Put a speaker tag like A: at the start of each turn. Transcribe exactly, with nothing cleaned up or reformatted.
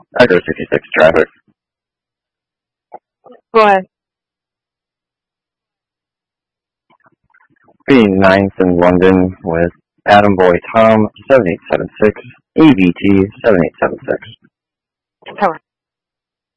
A: Echo sixty-six traffic.
B: Go ahead.
A: Being ninth in London with Adam Boy Tom seven eight seven six, E V T seven eight seven six.
B: Cover.